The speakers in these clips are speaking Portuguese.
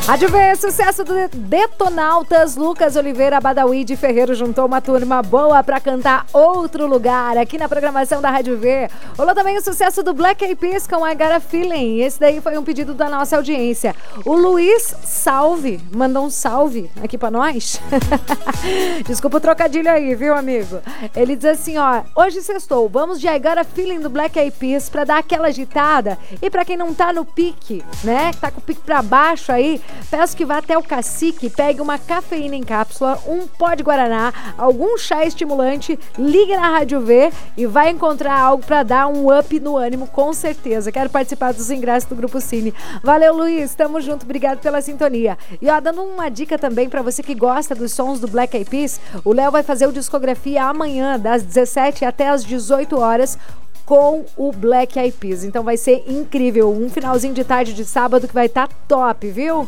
Rádio V, sucesso do Detonautas, Lucas Oliveira, Badawi de Ferreiro juntou uma turma boa pra cantar Outro Lugar aqui na programação da Rádio V. Rolou também o sucesso do Black Eyed Peas com I Got a Feeling. Esse daí foi um pedido da nossa audiência. O Luiz Salve mandou um salve aqui pra nós. Desculpa o trocadilho aí, viu, amigo? Ele diz assim, ó, hoje sextou, vamos de I Got a Feeling do Black Eyed Peas pra dar aquela agitada. E pra quem não tá no pique, né, que tá com o pique pra baixo aí, peço que vá até o Cacique, pegue uma cafeína em cápsula, um pó de guaraná, algum chá estimulante, ligue na Rádio V e vai encontrar algo pra dar um up no ânimo, com certeza. Quero participar dos ingressos do Grupo Cine. Valeu, Luiz, tamo junto, obrigado pela sintonia. E ó, dando uma dica também pra você que gosta dos sons do Black Eyed Peas, o Léo vai fazer o Discografia amanhã, das 17 até as 18 horas, com o Black Eyed Peas. Então vai ser incrível, um finalzinho de tarde de sábado que vai estar top, viu?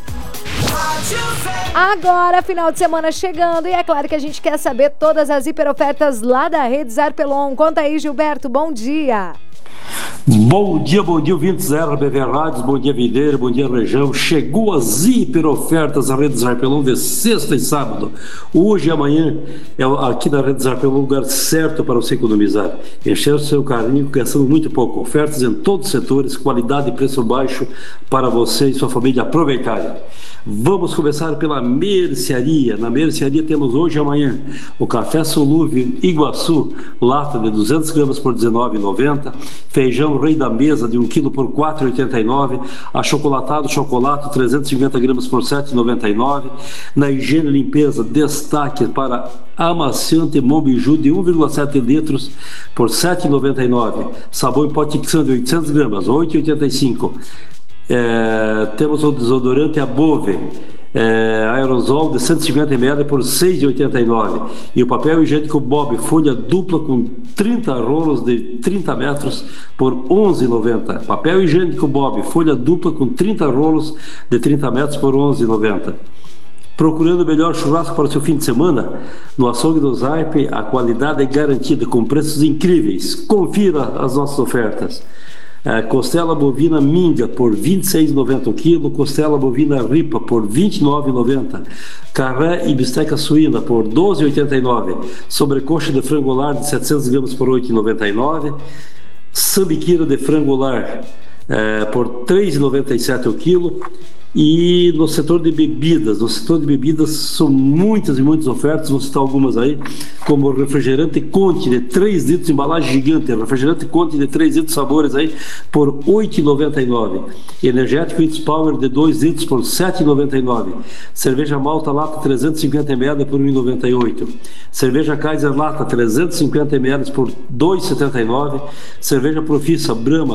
Agora, final de semana chegando e é claro que a gente quer saber todas as hiper ofertas lá da Rede Zarpelon. Conta aí, Gilberto, bom dia! Bom dia, ouvintes da RBV Rádios, bom dia, Videira, bom dia, região. Chegou as hiper ofertas da Rede Zarpelon de sexta e sábado. Hoje e amanhã, aqui na Rede Zarpelon, o lugar certo para você economizar. Encher o seu carrinho gastando muito pouco. Ofertas em todos os setores, qualidade e preço baixo para você e sua família aproveitarem. Vamos começar pela mercearia. Na mercearia temos hoje e amanhã o café solúvel Iguaçu, lata de 200 gramas por R$19,90, feijão rei da mesa de 1 kg por R$4,89, achocolatado chocolate 350 gramas por R$7,99. Na higiene e limpeza, destaque para amaciante Monbiju de 1,7 litros por R$7,99, sabão em pote de 800 gramas, R$8,85. Temos o desodorante Above aerosol de 150 ml por R$6,89 e o papel higiênico Bob folha dupla com 30 rolos de 30 metros por R$11,90. Papel higiênico Bob folha dupla com 30 rolos de 30 metros por R$11,90. Procurando o melhor churrasco para o seu fim de semana? No Açougue do Zaipe, a qualidade é garantida com preços incríveis. Confira as nossas ofertas. Costela bovina minga por R$26,90 o quilo, costela bovina ripa por R$29,90, carré e bisteca suína por R$12,89, sobrecoxa de frango lar de 700 gramas por R$8,99, sambiquira de frango lar por R$3,97 o quilo. E no setor de bebidas, são muitas e muitas ofertas, vou citar algumas aí, como refrigerante Conte de 3 litros, embalagem gigante, refrigerante Conte de 3 litros sabores aí por R$8,99, energético It's Power de 2 litros por R$7,99, cerveja Malta Lata 350 ml por R$1,98, cerveja Kaiser Lata 350 ml por R$2,79, cerveja Profissa Brahma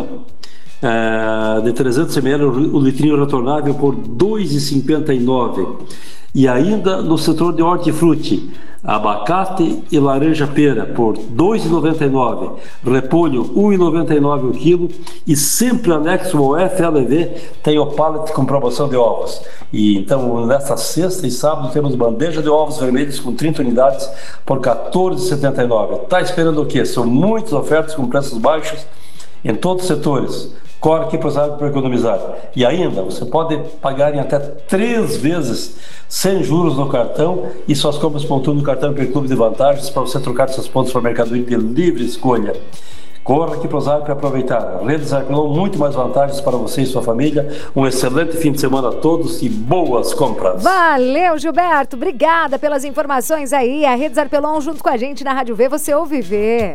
de 300 ml, o litrinho retornável por R$2,59. E ainda no setor de hortifruti, abacate e laranja pera por R$2,99, repolho R$1,99 o quilo, e sempre anexo ao FLV tem o pallet com promoção de ovos. E então nesta sexta e sábado temos bandeja de ovos vermelhos com 30 unidades por R$14,79. Tá esperando o quê? São muitas ofertas com preços baixos em todos os setores. Corre aqui para economizar. E ainda, você pode pagar em até 3 vezes sem juros no cartão e suas compras pontuam no cartão Hiperclube de Vantagens para você trocar seus pontos para mercadoria de livre escolha. Corra aqui para o Zap para aproveitar. Rede Zarpelon, muito mais vantagens para você e sua família. Um excelente fim de semana a todos e boas compras. Valeu, Gilberto. Obrigada pelas informações aí. A Rede Zarpelon junto com a gente na Rádio V, você ouve ver.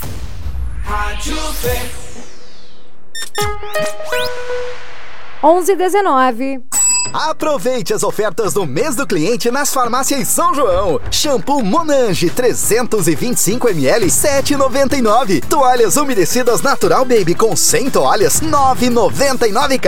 Rádio V. 11h19. Aproveite as ofertas do mês do cliente nas farmácias São João. Shampoo Monange 325 ml, R$ 7,99. Toalhas umedecidas Natural Baby com 100 toalhas, R$ 9,99.